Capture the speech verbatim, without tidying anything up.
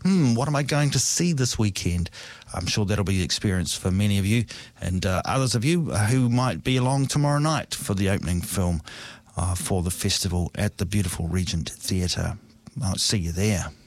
hmm, what am I going to see this weekend? I'm sure that'll be the experience for many of you, and uh, others of you who might be along tomorrow night for the opening film uh, for the festival at the beautiful Regent Theatre. I'll see you there.